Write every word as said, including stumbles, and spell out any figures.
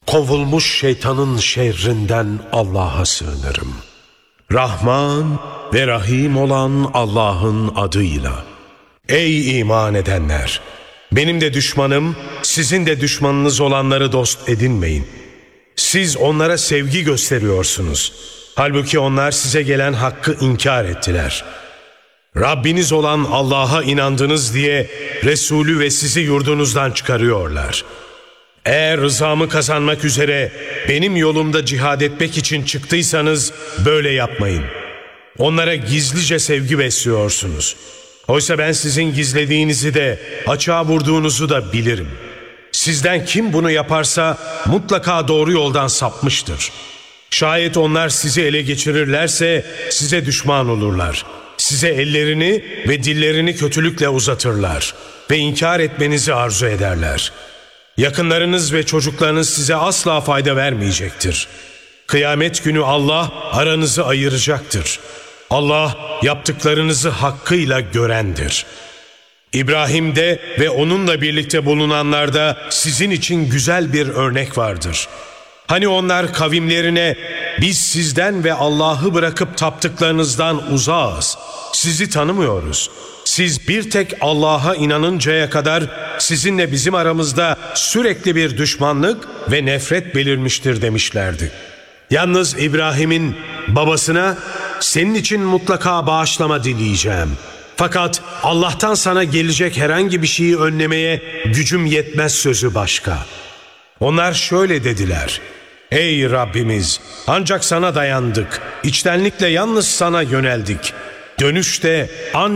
kovulmuş şeytanın şerrinden Allah'a sığınırım. Rahman ve Rahim olan Allah'ın adıyla. Ey iman edenler! Benim de düşmanım, sizin de düşmanınız olanları dost edinmeyin. Siz onlara sevgi gösteriyorsunuz. Halbuki onlar size gelen hakkı inkar ettiler. Rabbiniz olan Allah'a inandınız diye Resulü ve sizi yurdunuzdan çıkarıyorlar. Eğer rızamı kazanmak üzere benim yolumda cihad etmek için çıktıysanız böyle yapmayın. Onlara gizlice sevgi besliyorsunuz. Oysa ben sizin gizlediğinizi de açığa vurduğunuzu da bilirim. Sizden kim bunu yaparsa mutlaka doğru yoldan sapmıştır. Şayet onlar sizi ele geçirirlerse size düşman olurlar. Size ellerini ve dillerini kötülükle uzatırlar ve inkar etmenizi arzu ederler. Yakınlarınız ve çocuklarınız size asla fayda vermeyecektir. Kıyamet günü Allah aranızı ayıracaktır. Allah yaptıklarınızı hakkıyla görendir. İbrahim'de ve onunla birlikte bulunanlarda sizin için güzel bir örnek vardır. Hani onlar kavimlerine biz sizden ve Allah'ı bırakıp taptıklarınızdan uzağız. Sizi tanımıyoruz. Siz bir tek Allah'a inanıncaya kadar sizinle bizim aramızda sürekli bir düşmanlık ve nefret belirmiştir demişlerdi. Yalnız İbrahim'in babasına senin için mutlaka bağışlama dileyeceğim. Fakat Allah'tan sana gelecek herhangi bir şeyi önlemeye gücüm yetmez sözü başka. Onlar şöyle dediler: Ey Rabbimiz, ancak sana dayandık. İçtenlikle yalnız sana yöneldik. Dönüşte ancak